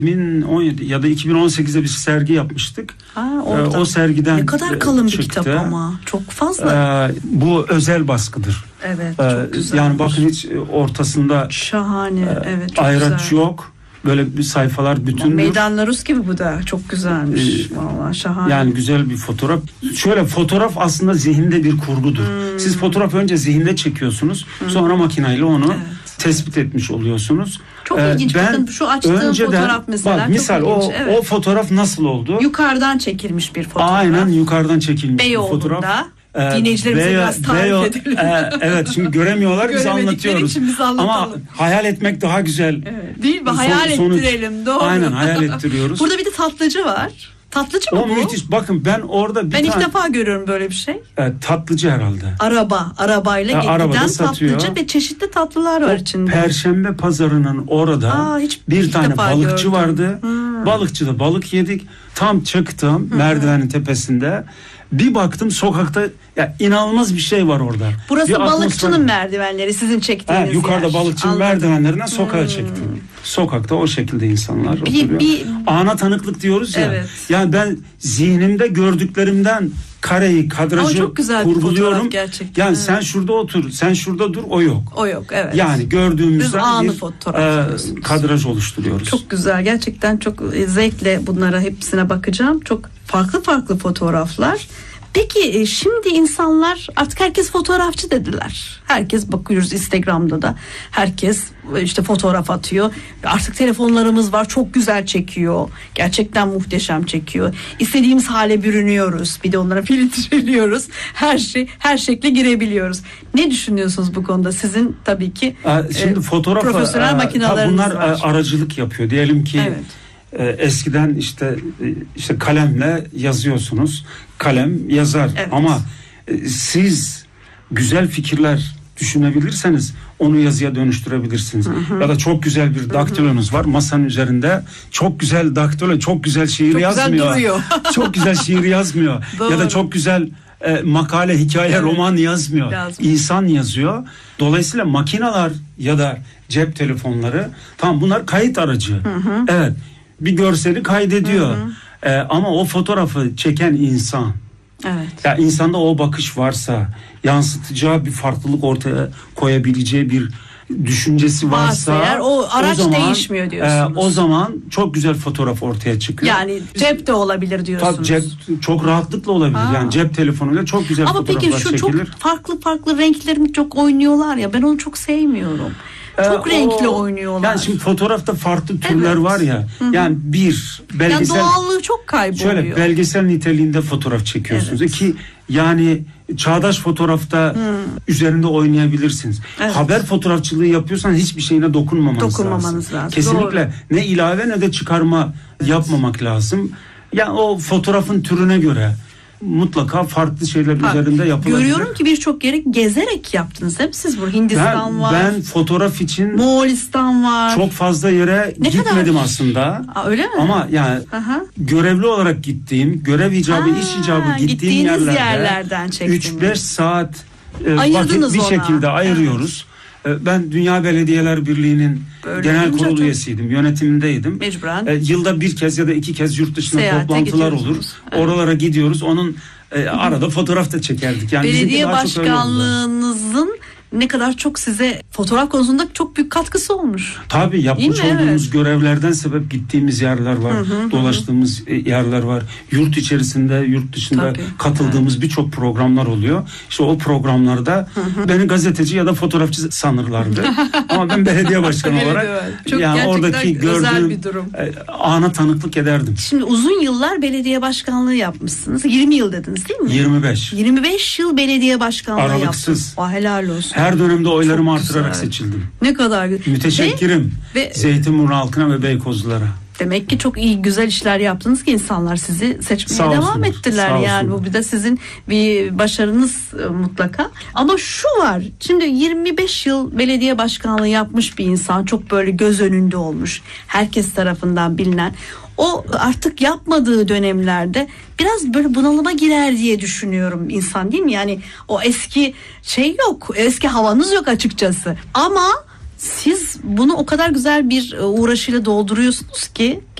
2017 ya da 2018'de bir sergi yapmıştık. O sergiden ne kadar kalın çıktı. Bir kitap ama çok fazla. Bu özel baskıdır. Evet, çok güzel. Yani bakın hiç ortasında şahane. Evet, çok ayraç güzel. yok. Böyle bir sayfalar bütündür. Meydanlar Rus gibi bu da çok güzelmiş. Vallahi şahane. Yani güzel bir fotoğraf. Şöyle, fotoğraf aslında zihinde bir kurgudur. Siz fotoğrafı önce zihinde çekiyorsunuz. Sonra makineyle onu tespit etmiş oluyorsunuz. Çok ilginç. Bakın şu açtığım fotoğraf mesela. Bak, misal o fotoğraf nasıl oldu? Yukarıdan çekilmiş bir fotoğraf. Aynen, yukarıdan çekilmiş bir fotoğraf. Dinleyicilerimize biraz tarif edelim. Evet, şimdi göremiyorlar, biz anlatıyoruz. Ama hayal etmek daha güzel. Evet, değil mi? Hayal ettirelim. Doğru. Aynen, hayal ettiriyoruz. Burada bir de tatlıcı var. Tatlıcı mı bu? O müthiş. Bakın ben orada ilk defa görüyorum böyle bir şey. Tatlıcı herhalde. Arabayla giden tatlıcı ve çeşitli tatlılar var içinde. Perşembe pazarının orada bir tane balıkçı vardı. Balıkçıda balık yedik. Tam çıktım merdivenin tepesinde. Bir baktım sokakta, ya inanılmaz bir şey var orada. Burası balıkçının merdivenleri, sizin çektiğiniz yer. Yukarıda balıkçının merdivenlerinden sokağa çektim. Sokakta o şekilde insanlar oturuyor. Ana tanıklık diyoruz ya. Evet. Yani ben zihnimde gördüklerimden kareyi, kadrajı kurguluyorum. Yani sen şurada otur, sen şurada dur, o yok. O yok, evet. Yani gördüğümüzden bir kadraj oluşturuyoruz. Çok güzel, gerçekten çok zevkle bunlara hepsine bakacağım. Çok farklı fotoğraflar. Peki şimdi insanlar, artık herkes fotoğrafçı dediler. Herkes, bakıyoruz Instagram'da da herkes işte fotoğraf atıyor. Artık telefonlarımız var, çok güzel çekiyor. Gerçekten muhteşem çekiyor. İstediğimiz hale bürünüyoruz. Bir de onlara filtreliyoruz. Her şekle girebiliyoruz. Ne düşünüyorsunuz bu konuda? Sizin tabii ki şimdi profesyonel makineleriniz bunlar var. Aracılık yapıyor. Diyelim ki eskiden işte kalemle yazıyorsunuz. Kalem yazar ama siz güzel fikirler düşünebilirseniz onu yazıya dönüştürebilirsiniz. Ya da çok güzel bir daktilonuz var masanın üzerinde, çok güzel daktilo, çok güzel şiir yazmıyor. Güzel çok güzel şiir yazmıyor. Ya da çok güzel makale, hikaye, roman yazmıyor. İnsan yazıyor. Dolayısıyla makineler ya da cep telefonları, tamam, bunlar kayıt aracı. Evet, bir görseli kaydediyor. Ama o fotoğrafı çeken insan. Evet. Ya insanda o bakış varsa, yansıtacağı bir farklılık ortaya koyabileceği bir düşüncesi varsa eğer, o araç değişmiyor diyorsunuz. O zaman çok güzel fotoğraf ortaya çıkıyor. Yani cep de olabilir diyorsunuz. Tabii cep çok rahatlıkla olabilir. Yani cep telefonuyla çok güzel fotoğraflar çekilir. Ama peki çok farklı renklerini çok oynuyorlar ya, ben onu çok sevmiyorum. Çok renkli oynuyorlar. Yani şimdi fotoğrafta farklı türler var ya. Yani belgesel, yani doğallığı çok kayboluyor. Şöyle belgesel niteliğinde fotoğraf çekiyorsunuz ki yani çağdaş fotoğrafta üzerinde oynayabilirsiniz. Haber fotoğrafçılığı yapıyorsan hiçbir şeyine dokunmamanız lazım. Kesinlikle. Doğru. Ne ilave ne de çıkarma yapmamak lazım. Yani o fotoğrafın türüne göre mutlaka farklı şeyler üzerinde yapılabilir. Görüyorum ki birçok yere gezerek yaptınız değil mi siz? Burada Hindistan var. Ben fotoğraf için Moğolistan var. Çok fazla yere gitmedim aslında. Öyle mi? Ama yani görevli olarak gittiğim, görev icabı, iş icabı gittiğim yerlerden 3-5 saat vakit bir şekilde ayırıyoruz. Ben Dünya Belediyeler Birliği'nin genel kurul üyesiydim, yönetimindeydim. Mecburen. Yılda bir kez ya da 2 kez yurt dışına toplantılar olur. Oralara gidiyoruz. Onun arada fotoğraf da çekerdik. Yani belediye başkanlığınızın ne kadar çok size fotoğraf konusunda çok büyük katkısı olmuş. Tabii yapmış olduğumuz görevlerden sebep gittiğimiz yerler var. Dolaştığımız yerler var. Yurt içerisinde, yurt dışında katıldığımız birçok programlar oluyor. İşte o programlarda beni gazeteci ya da fotoğrafçı sanırlardı. Ama ben belediye başkanı olarak yani oradaki gördüğüm bir durum. Ana tanıklık ederdim. Şimdi uzun yıllar belediye başkanlığı yapmışsınız. 20 yıl dediniz değil mi? 25. 25 yıl belediye başkanlığı aralıksız yaptım. Helal olsun. Her dönemde oylarımı artırarak seçildim. Ne kadar güzel. Müteşekkirim. Zeytinburnu halkına ve Beykozlulara. Demek ki çok iyi, güzel işler yaptınız ki insanlar sizi seçmeye devam ettiler. Yani bu bir de sizin bir başarınız mutlaka. Ama şu var. Şimdi 25 yıl belediye başkanlığı yapmış bir insan, çok böyle göz önünde olmuş. Herkes tarafından bilinen. O artık yapmadığı dönemlerde biraz böyle bunalıma girer diye düşünüyorum insan, değil mi? Yani o eski şey yok. Eski havanız yok açıkçası. Ama Siz bunu o kadar güzel bir uğraşıyla dolduruyorsunuz ki